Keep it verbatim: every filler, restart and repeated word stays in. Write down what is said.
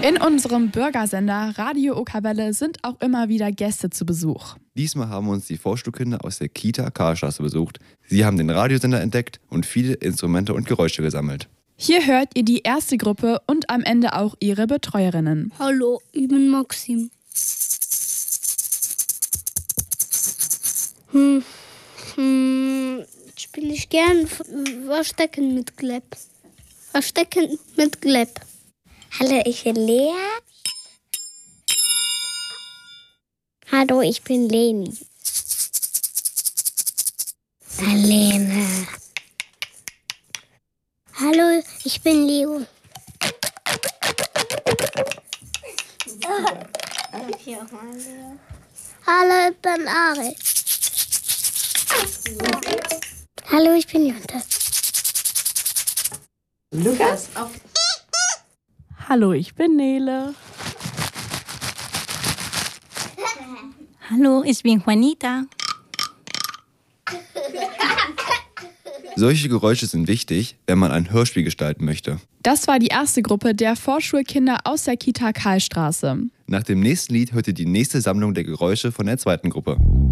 In unserem Bürgersender Radio Okerwelle sind auch immer wieder Gäste zu Besuch. Diesmal haben uns die Vorschulkinder aus der Kita Karlstraße besucht. Sie haben den Radiosender entdeckt und viele Instrumente und Geräusche gesammelt. Hier hört ihr die erste Gruppe und am Ende auch ihre Betreuerinnen. Hallo, ich bin Maxim. Hm, hm, spiele ich gern Verstecken mit Glepp. Verstecken mit Glepp. Hallo, ich bin Lea. Hallo, ich bin Leni. Alena. Hallo, ich bin Leo. Hallo, ich bin Ari. Hallo, ich bin Jutta. Lukas. Hallo, ich bin Nele. Hallo, ich bin Juanita. Solche Geräusche sind wichtig, wenn man ein Hörspiel gestalten möchte. Das war die erste Gruppe der Vorschulkinder aus der Kita Karlstraße. Nach dem nächsten Lied hört ihr die nächste Sammlung der Geräusche von der zweiten Gruppe.